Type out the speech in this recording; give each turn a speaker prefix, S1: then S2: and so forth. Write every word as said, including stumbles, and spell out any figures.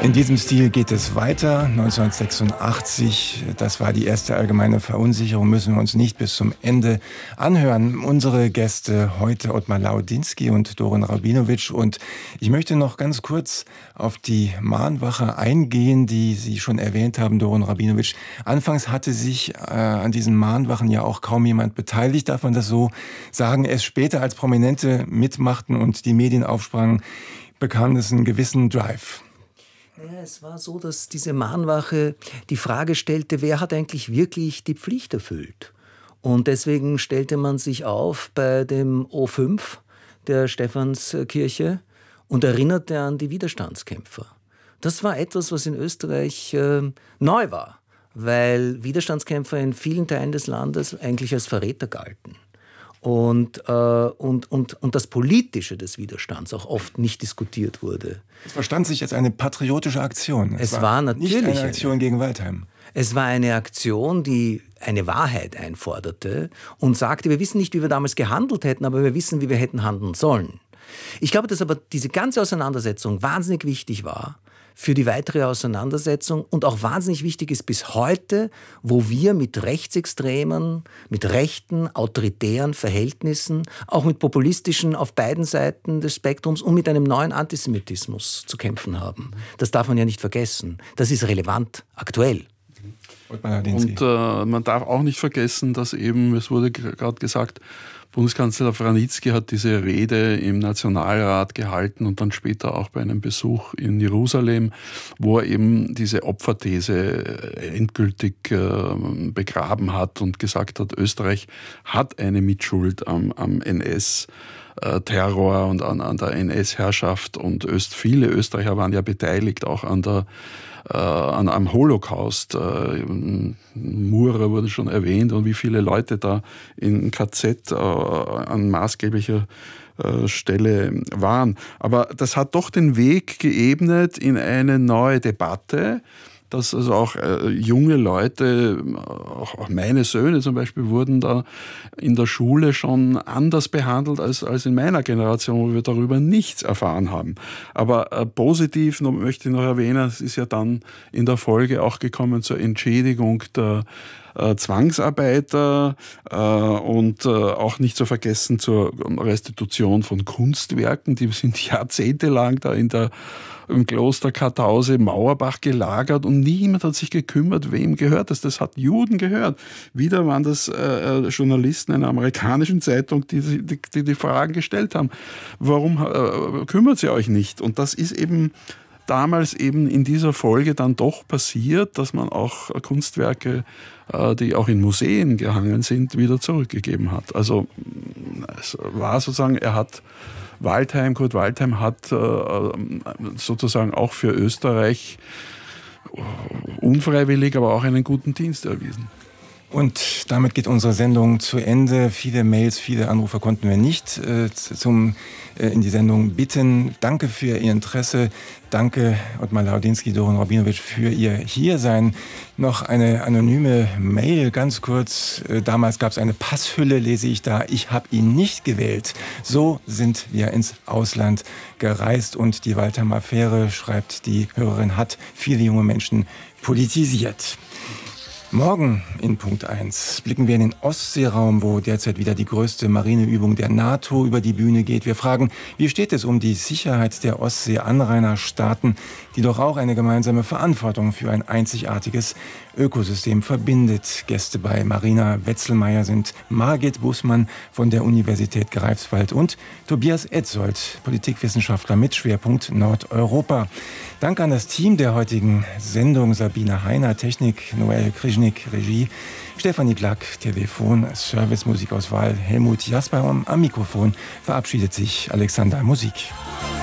S1: In diesem Stil geht es weiter. neunzehnhundertsechsundachtzig, das war die erste allgemeine Verunsicherung, müssen wir uns nicht bis zum Ende anhören. Unsere Gäste heute Ottmar Laudinsky und Doron Rabinowitsch. Und ich möchte noch ganz kurz auf die Mahnwache eingehen, die Sie schon erwähnt haben, Doron Rabinowitsch. Anfangs hatte sich äh, an diesen Mahnwachen ja auch kaum jemand beteiligt, darf man das so sagen. Erst später, als Prominente mitmachten und die Medien aufsprangen, bekam es einen gewissen Drive.
S2: Ja, es war so, dass diese Mahnwache die Frage stellte, wer hat eigentlich wirklich die Pflicht erfüllt? Und deswegen stellte man sich auf bei dem O fünf der Stephanskirche und erinnerte an die Widerstandskämpfer. Das war etwas, was in Österreich äh, neu war, weil Widerstandskämpfer in vielen Teilen des Landes eigentlich als Verräter galten. Und, äh, und, und, und das Politische des Widerstands auch oft nicht diskutiert wurde.
S1: Es verstand sich als eine patriotische Aktion.
S2: Es, es war, war natürlich
S1: nicht eine Aktion gegen Waldheim.
S2: Es war eine Aktion, die eine Wahrheit einforderte und sagte, wir wissen nicht, wie wir damals gehandelt hätten, aber wir wissen, wie wir hätten handeln sollen. Ich glaube, dass aber diese ganze Auseinandersetzung wahnsinnig wichtig war für die weitere Auseinandersetzung und auch wahnsinnig wichtig ist bis heute, wo wir mit rechtsextremen, mit rechten, autoritären Verhältnissen, auch mit populistischen auf beiden Seiten des Spektrums und mit einem neuen Antisemitismus zu kämpfen haben. Das darf man ja nicht vergessen. Das ist relevant, aktuell.
S3: Und äh, man darf auch nicht vergessen, dass eben, es wurde gerade gesagt, Bundeskanzler Vranitzky hat diese Rede im Nationalrat gehalten und dann später auch bei einem Besuch in Jerusalem, wo er eben diese Opferthese endgültig äh, begraben hat und gesagt hat, Österreich hat eine Mitschuld am, am N S-Terror und an, an der N S-Herrschaft und Öst, viele Österreicher waren ja beteiligt auch an der Äh, an einem Holocaust. Äh, Murer wurde schon erwähnt und wie viele Leute da in K Z äh, an maßgeblicher äh, Stelle waren. Aber das hat doch den Weg geebnet in eine neue Debatte, dass also auch äh, junge Leute, auch, auch meine Söhne zum Beispiel, wurden da in der Schule schon anders behandelt als, als in meiner Generation, wo wir darüber nichts erfahren haben. Aber äh, positiv noch, möchte ich noch erwähnen, es ist ja dann in der Folge auch gekommen zur Entschädigung der äh, Zwangsarbeiter äh, und äh, auch nicht zu vergessen zur Restitution von Kunstwerken, die sind jahrzehntelang da in der im Kloster Kartause Mauerbach gelagert und niemand hat sich gekümmert, wem gehört das. Das hat Juden gehört. Wieder waren das äh, Journalisten einer amerikanischen Zeitung, die die, die die Fragen gestellt haben. Warum äh, kümmert ihr euch nicht? Und das ist eben damals eben in dieser Folge dann doch passiert, dass man auch Kunstwerke, äh, die auch in Museen gehangen sind, wieder zurückgegeben hat. Also es war sozusagen, er hat Waldheim, Kurt Waldheim hat äh, sozusagen auch für Österreich unfreiwillig, aber auch einen guten Dienst erwiesen.
S1: Und damit geht unsere Sendung zu Ende. Viele Mails, viele Anrufe konnten wir nicht äh, zum, äh, in die Sendung bitten. Danke für Ihr Interesse. Danke, Ottmar Laudinsky, Doron Rabinowitsch, für Ihr Hiersein. Noch eine anonyme Mail, ganz kurz. Äh, damals gab es eine Passhülle, lese ich da. Ich habe ihn nicht gewählt. So sind wir ins Ausland gereist. Und die Waldheim-Affäre, schreibt die Hörerin, hat viele junge Menschen politisiert. Morgen in Punkt eins blicken wir in den Ostseeraum, wo derzeit wieder die größte Marineübung der NATO über die Bühne geht. Wir fragen, wie steht es um die Sicherheit der Ostsee-Anrainerstaaten, die doch auch eine gemeinsame Verantwortung für ein einzigartiges Ökosystem verbindet. Gäste bei Marina Wetzelmeier sind Margit Bußmann von der Universität Greifswald und Tobias Etzold, Politikwissenschaftler mit Schwerpunkt Nordeuropa. Danke an das Team der heutigen Sendung: Sabine Heiner, Technik, Noel Krischnik, Regie, Stefanie Glack, Telefon, Service, Musikauswahl, Helmut Jasper am Mikrofon. Verabschiedet sich Alexander Musik.